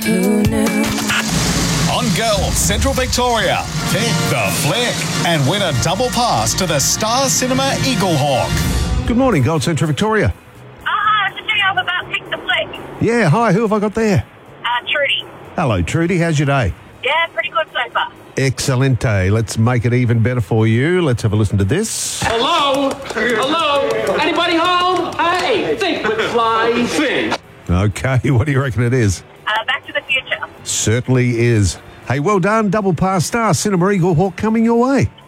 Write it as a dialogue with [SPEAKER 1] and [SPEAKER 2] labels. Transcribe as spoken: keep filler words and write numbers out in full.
[SPEAKER 1] Who knew?
[SPEAKER 2] On Girls Central Victoria, pick the flick and win a double pass to the Star Cinema Eagle Hawk.
[SPEAKER 3] Good morning, Gold Central Victoria.
[SPEAKER 4] Oh, hi, I was just telling you about Pick the Flick.
[SPEAKER 3] Yeah, hi, who have I got there?
[SPEAKER 4] Uh, Trudy.
[SPEAKER 3] Hello, Trudy, how's your day?
[SPEAKER 4] Yeah, pretty good so far.
[SPEAKER 3] Excelente. Let's make it even better for you. Let's have a listen to this.
[SPEAKER 5] Hello? Hello? Anybody home? Hey, think with fly fish.
[SPEAKER 3] Okay, what do you reckon it is?
[SPEAKER 4] Uh, Back to the Future.
[SPEAKER 3] Certainly is. Hey, well done. Double pass Star Cinema Eagle Hawk coming your way.